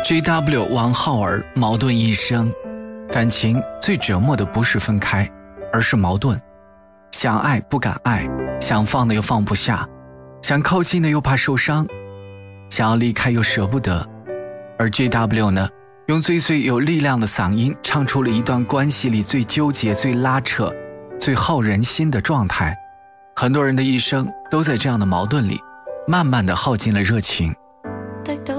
JW 王浩儿矛盾一生，感情最折磨的不是分开，而是矛盾。想爱不敢爱，想放的又放不下，想靠近的又怕受伤，想要离开又舍不得。而 JW 呢，用最有力量的嗓音唱出了一段关系里最纠结、最拉扯、最耗人心的状态。很多人的一生都在这样的矛盾里慢慢地耗尽了热情。